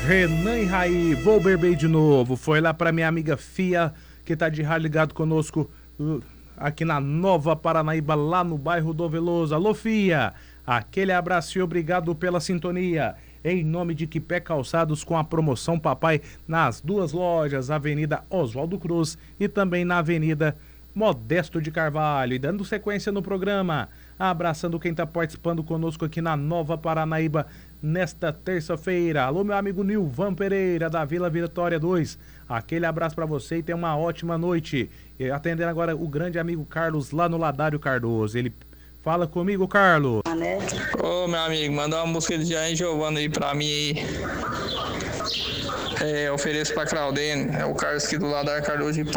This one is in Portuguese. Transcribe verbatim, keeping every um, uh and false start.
Renan e Raí, vou beber de novo. Foi lá pra minha amiga Fia, que tá de rádio ligado conosco uh, aqui na Nova Paranaíba, lá no bairro do Veloso. Alô, Fia, aquele abraço e obrigado pela sintonia. Em nome de Quipé Calçados, com a promoção Papai nas duas lojas, Avenida Oswaldo Cruz e também na Avenida Modesto de Carvalho. E dando sequência no programa, abraçando quem está participando conosco aqui na Nova Paranaíba nesta terça-feira. Alô, meu amigo Nilvan Pereira, da Vila Vitória dois. Aquele abraço para você e tenha uma ótima noite. E atendendo agora o grande amigo Carlos, lá no Ladário Cardoso. Ele fala comigo, Carlos. Ô, meu amigo, manda uma música de Jair Giovanni aí pra mim aí. É, ofereço pra Claudene, é o Carlos aqui do Ladário Cardoso de